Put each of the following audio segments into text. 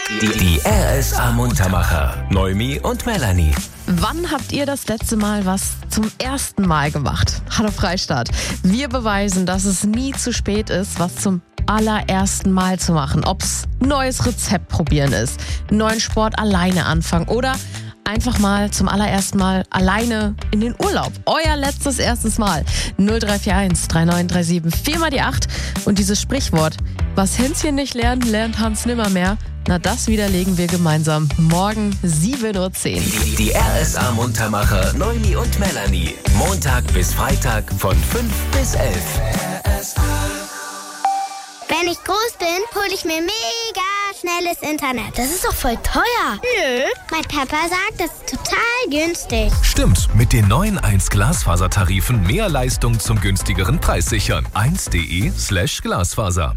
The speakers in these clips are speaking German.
Die RSA Muntermacher, Noemi und Melanie. Wann habt ihr das letzte Mal was zum ersten Mal gemacht? Hallo Freistaat. Wir beweisen, dass es nie zu spät ist, was zum allerersten Mal zu machen. Ob's ein neues Rezept probieren ist, einen neuen Sport alleine anfangen oder einfach mal zum allerersten Mal alleine in den Urlaub. Euer erstes Mal. 0341 3937 4 mal die 8. Und dieses Sprichwort, was Hänschen nicht lernt, lernt Hans nimmermehr. Na, das widerlegen wir gemeinsam. Morgen 7:10 Uhr. Die RSA Muntermacher, Noemi und Melanie. Montag bis Freitag von 5 bis 11. Wenn ich groß bin, hole ich mir mega schnelles Internet. Das ist doch voll teuer. Nö. Mein Papa sagt, das ist total günstig. Stimmt, mit den neuen 1 Glasfasertarifen mehr Leistung zum günstigeren Preis sichern. 1.de/Glasfaser.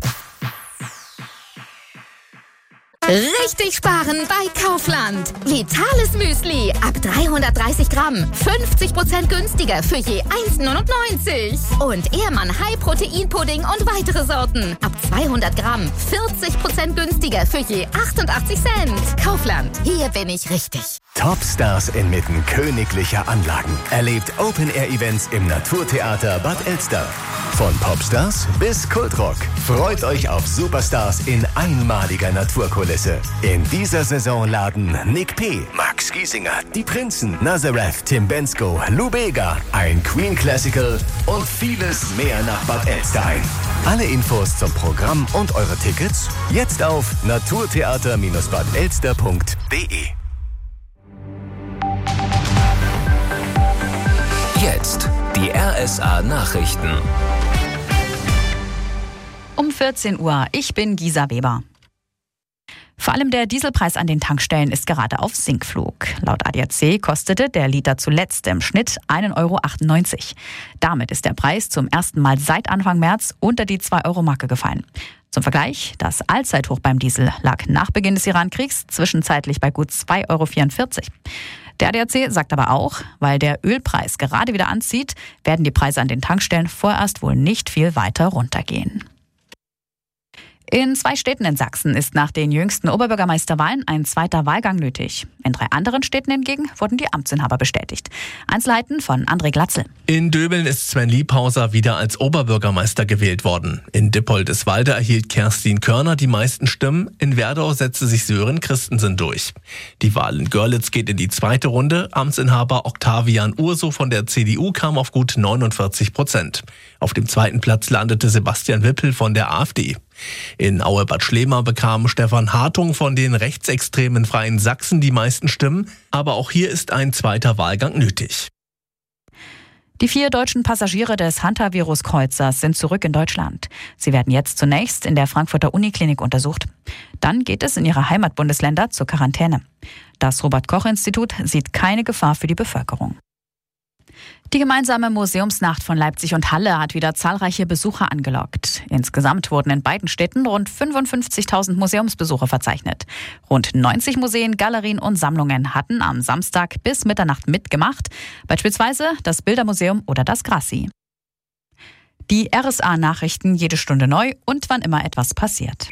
Richtig sparen bei Kaufland. Vitales Müsli ab 330 Gramm. 50% günstiger für je 1,99. Und Ehrmann High-Protein-Pudding und weitere Sorten. Ab 200 Gramm. 40% günstiger für je 88 Cent. Kaufland. Hier bin ich richtig. Topstars inmitten königlicher Anlagen. Erlebt Open-Air-Events im Naturtheater Bad Elster. Von Popstars bis Kultrock. Freut euch auf Superstars in einmaliger Naturkulisse. In dieser Saison laden Nick P., Max Giesinger, Die Prinzen, Nazareth, Tim Bensko, Lou Bega, ein Queen Classical und vieles mehr nach Bad Elster ein. Alle Infos zum Programm und eure Tickets jetzt auf naturtheater-badelster.de. Jetzt die RSA Nachrichten. Um 14 Uhr. Ich bin Gisa Weber. Vor allem der Dieselpreis an den Tankstellen ist gerade auf Sinkflug. Laut ADAC kostete der Liter zuletzt im Schnitt 1,98 €. Damit ist der Preis zum ersten Mal seit Anfang März unter die 2-Euro-Marke gefallen. Zum Vergleich, das Allzeithoch beim Diesel lag nach Beginn des Iran-Kriegs zwischenzeitlich bei gut 2,44 €. Der ADAC sagt aber auch, weil der Ölpreis gerade wieder anzieht, werden die Preise an den Tankstellen vorerst wohl nicht viel weiter runtergehen. In 2 Städten in Sachsen ist nach den jüngsten Oberbürgermeisterwahlen ein zweiter Wahlgang nötig. In 3 anderen Städten hingegen wurden die Amtsinhaber bestätigt. Einzelheiten von André Glatzel. In Döbeln ist Sven Liebhauser wieder als Oberbürgermeister gewählt worden. In Dippoldiswalde erhielt Kerstin Körner die meisten Stimmen. In Werdau setzte sich Sören Christensen durch. Die Wahl in Görlitz geht in die 2. Runde. Amtsinhaber Octavian Urso von der CDU kam auf gut 49%. Auf dem 2. Platz landete Sebastian Wippel von der AfD. In Aue-Bad Schlema bekam Stefan Hartung von den rechtsextremen Freien Sachsen die meisten Stimmen, aber auch hier ist ein zweiter Wahlgang nötig. Die 4 deutschen Passagiere des Hantavirus-Kreuzers sind zurück in Deutschland. Sie werden jetzt zunächst in der Frankfurter Uniklinik untersucht. Dann geht es in ihre Heimatbundesländer zur Quarantäne. Das Robert-Koch-Institut sieht keine Gefahr für die Bevölkerung. Die gemeinsame Museumsnacht von Leipzig und Halle hat wieder zahlreiche Besucher angelockt. Insgesamt wurden in beiden Städten rund 55.000 Museumsbesucher verzeichnet. Rund 90 Museen, Galerien und Sammlungen hatten am Samstag bis Mitternacht mitgemacht, beispielsweise das Bildermuseum oder das Grassi. Die RSA-Nachrichten jede Stunde neu und wann immer etwas passiert.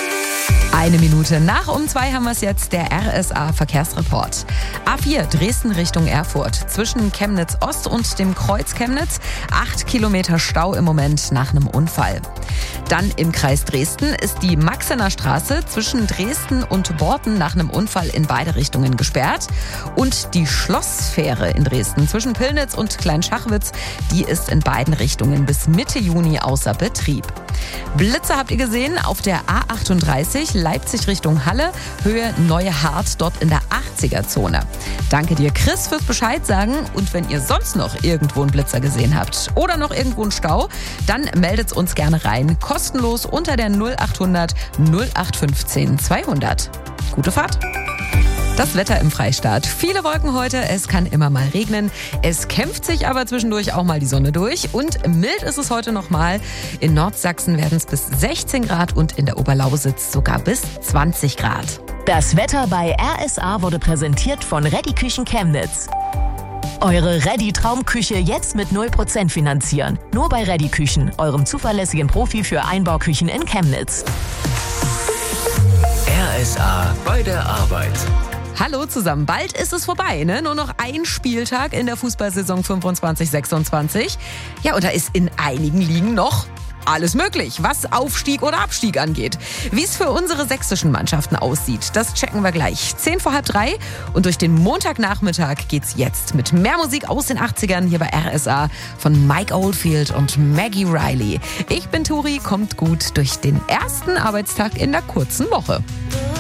1 Minute nach 2 haben wir es jetzt, der RSA-Verkehrsreport. A4 Dresden Richtung Erfurt. Zwischen Chemnitz Ost und dem Kreuz Chemnitz 8 Kilometer Stau im Moment nach einem Unfall. Dann im Kreis Dresden ist die Maxener Straße zwischen Dresden und Borten nach einem Unfall in beide Richtungen gesperrt. Und die Schlossfähre in Dresden zwischen Pillnitz und Kleinschachwitz, die ist in beiden Richtungen bis Mitte Juni außer Betrieb. Blitze habt ihr gesehen auf der A38 Leipzig Richtung Halle, Höhe Neue Hart, dort in der 80er-Zone. Danke dir, Chris, fürs Bescheid sagen. Und wenn ihr sonst noch irgendwo einen Blitzer gesehen habt oder noch irgendwo einen Stau, dann meldet's uns gerne rein. Kostenlos unter der 0800 0815 200. Gute Fahrt! Das Wetter im Freistaat. Viele Wolken heute, es kann immer mal regnen. Es kämpft sich aber zwischendurch auch mal die Sonne durch. Und mild ist es heute noch mal. In Nordsachsen werden es bis 16 Grad und in der Oberlausitz sogar bis 20 Grad. Das Wetter bei RSA wurde präsentiert von Reddy Küchen Chemnitz. Eure Reddy Traumküche jetzt mit 0% finanzieren. Nur bei Reddy Küchen, eurem zuverlässigen Profi für Einbauküchen in Chemnitz. RSA bei der Arbeit. Hallo zusammen, bald ist es vorbei, ne? Nur noch ein Spieltag in der Fußballsaison 25/26. Ja, und da ist in einigen Ligen noch alles möglich, was Aufstieg oder Abstieg angeht. Wie es für unsere sächsischen Mannschaften aussieht, das checken wir gleich. 2:10 und durch den Montagnachmittag geht's jetzt mit mehr Musik aus den 80ern hier bei RSA von Mike Oldfield und Maggie Riley. Ich bin Turi, kommt gut durch den ersten Arbeitstag in der kurzen Woche.